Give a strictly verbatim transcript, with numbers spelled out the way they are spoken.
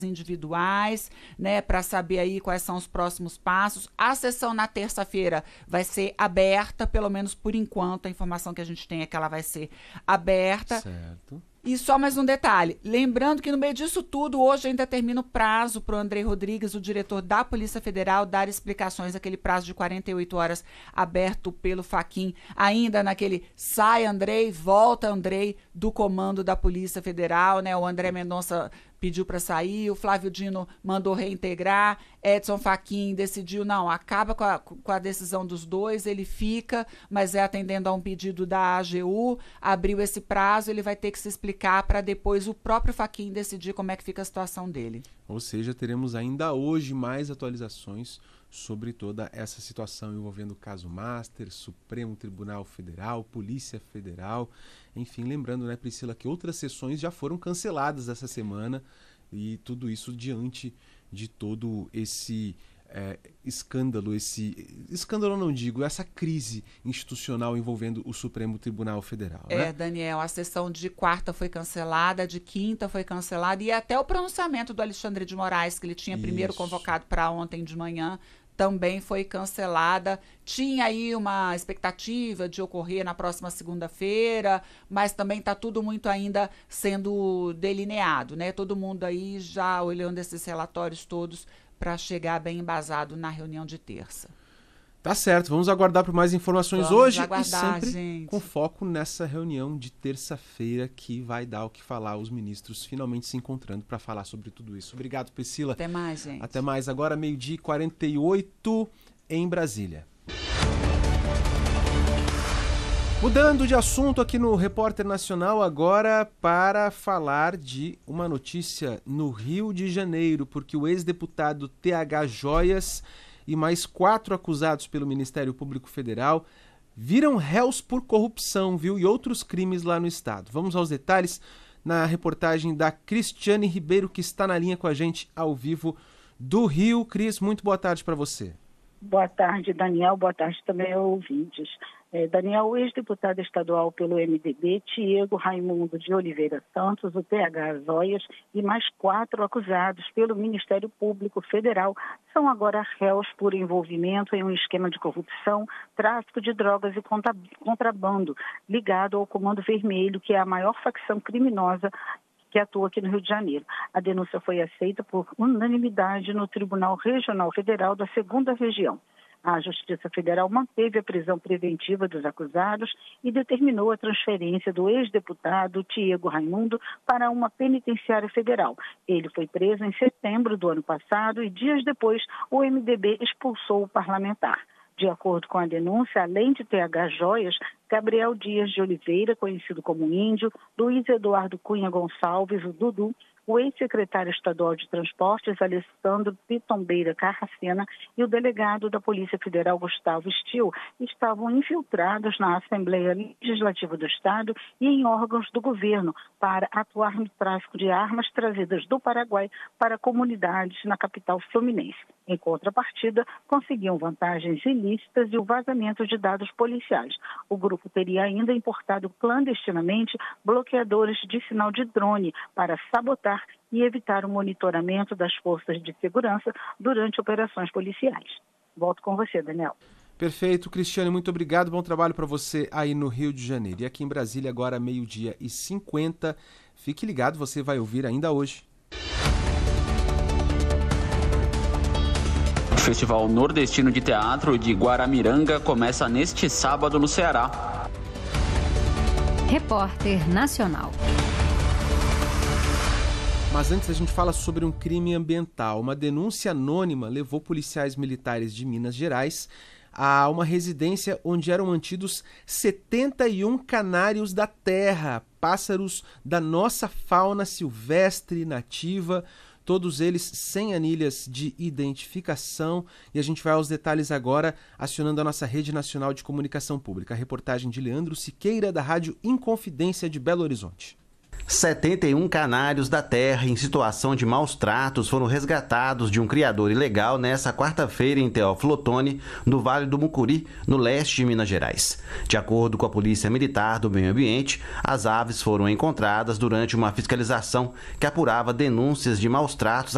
individuais, né, para saber aí quais são os próximos passos. A sessão na terça-feira vai ser aberta, pelo menos por enquanto, a informação que a gente tem é que ela vai ser aberta. Certo. E só mais um detalhe, lembrando que no meio disso tudo, hoje ainda termina o prazo para o Andrei Rodrigues, o diretor da Polícia Federal, dar explicações, aquele prazo de quarenta e oito horas aberto pelo Fachin, ainda naquele sai Andrei, volta Andrei, do comando da Polícia Federal, né? O André Mendonça pediu para sair, o Flávio Dino mandou reintegrar, Edson Fachin decidiu, não, acaba com a, com a decisão dos dois, ele fica, mas é atendendo a um pedido da A G U, abriu esse prazo, ele vai ter que se explicar para depois o próprio Fachin decidir como é que fica a situação dele. Ou seja, teremos ainda hoje mais atualizações sobre toda essa situação envolvendo o caso Master, Supremo Tribunal Federal, Polícia Federal, enfim, lembrando, né, Priscila, que outras sessões já foram canceladas essa semana e tudo isso diante de todo esse é, escândalo, esse escândalo não digo, essa crise institucional envolvendo o Supremo Tribunal Federal. É, né? Daniel, a sessão de quarta foi cancelada, de quinta foi cancelada e até o pronunciamento do Alexandre de Moraes, que ele tinha primeiro Isso. convocado para ontem de manhã, também foi cancelada. Tinha aí uma expectativa de ocorrer na próxima segunda-feira, mas também está tudo muito ainda sendo delineado, né? Todo mundo aí já olhando esses relatórios todos para chegar bem embasado na reunião de terça. Tá certo, vamos aguardar por mais informações Vamos hoje aguardar, e sempre gente. com foco nessa reunião de terça-feira que vai dar o que falar, os ministros finalmente se encontrando para falar sobre tudo isso. Obrigado, Priscila. Até mais, gente. Até mais. Agora, meio-dia e quarenta e oito em Brasília. Mudando de assunto aqui no Repórter Nacional, agora para falar de uma notícia no Rio de Janeiro, porque o ex-deputado T H Joias e mais quatro acusados pelo Ministério Público Federal viram réus por corrupção, viu? E outros crimes lá no estado. Vamos aos detalhes na reportagem da Cristiane Ribeiro, que está na linha com a gente ao vivo do Rio. Cris, muito boa tarde para você. Boa tarde, Daniel. Boa tarde também aos ouvintes. É, Daniel, o ex-deputado estadual pelo M D B, Tiago Raimundo de Oliveira Santos, o T H Joias e mais quatro acusados pelo Ministério Público Federal são agora réus por envolvimento em um esquema de corrupção, tráfico de drogas e contrabando ligado ao Comando Vermelho, que é a maior facção criminosa que atua aqui no Rio de Janeiro. A denúncia foi aceita por unanimidade no Tribunal Regional Federal da segunda Região. A Justiça Federal manteve a prisão preventiva dos acusados e determinou a transferência do ex-deputado Tiago Raimundo para uma penitenciária federal. Ele foi preso em setembro do ano passado e dias depois o M D B expulsou o parlamentar. De acordo com a denúncia, além de T H Joias, Gabriel Dias de Oliveira, conhecido como Índio, Luiz Eduardo Cunha Gonçalves, o Dudu, o ex-secretário estadual de Transportes, Alessandro Pitombeira Carracena, e o delegado da Polícia Federal, Gustavo Stil, estavam infiltrados na Assembleia Legislativa do Estado e em órgãos do governo para atuar no tráfico de armas trazidas do Paraguai para comunidades na capital fluminense. Em contrapartida, conseguiam vantagens ilícitas e o vazamento de dados policiais. O grupo teria ainda importado clandestinamente bloqueadores de sinal de drone para sabotar e evitar o monitoramento das forças de segurança durante operações policiais. Volto com você, Daniel. Perfeito, Cristiane, muito obrigado. Bom trabalho para você aí no Rio de Janeiro. E aqui em Brasília, agora meio-dia e cinquenta. Fique ligado, você vai ouvir ainda hoje. O Festival Nordestino de Teatro de Guaramiranga começa neste sábado no Ceará. Repórter Nacional. Mas antes a gente fala sobre um crime ambiental. Uma denúncia anônima levou policiais militares de Minas Gerais a uma residência onde eram mantidos setenta e um canários da terra, pássaros da nossa fauna silvestre nativa, todos eles sem anilhas de identificação. E a gente vai aos detalhes agora, acionando a nossa Rede Nacional de Comunicação Pública. A reportagem de Leandro Siqueira, da Rádio Inconfidência de Belo Horizonte. setenta e um canários da terra em situação de maus tratos foram resgatados de um criador ilegal nesta quarta-feira em Teófilo Otoni, no Vale do Mucuri, no leste de Minas Gerais. De acordo com a Polícia Militar do Meio Ambiente, as aves foram encontradas durante uma fiscalização que apurava denúncias de maus tratos